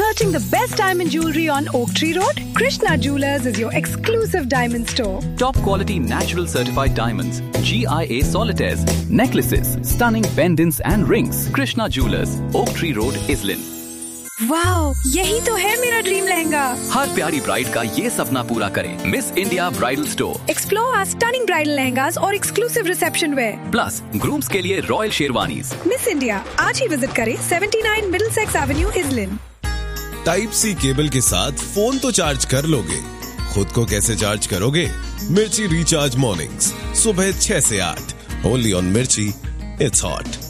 Searching the best diamond jewelry on Oak Tree Road? Krishna Jewelers is your exclusive diamond store. Top quality natural certified diamonds, GIA solitaires, necklaces, stunning pendants and rings. Krishna Jewelers, Oak Tree Road, Islin. Wow, यही तो है मेरा dream lehenga. हर प्यारी bride का ये सपना पूरा करें। Miss India bridal store. Explore our stunning bridal lehengas और exclusive reception wear. Plus grooms के लिए रॉयल शेरवानीज। मिस इंडिया आज ही विजिट करें 79 मिडलसेक्स एवेन्यू, इजलिन। टाइप सी केबल के साथ फोन तो चार्ज कर लोगे, खुद को कैसे चार्ज करोगे? मिर्ची रिचार्ज मॉर्निंग्स सुबह 6 से 8 ओनली ऑन मिर्ची। It's hot.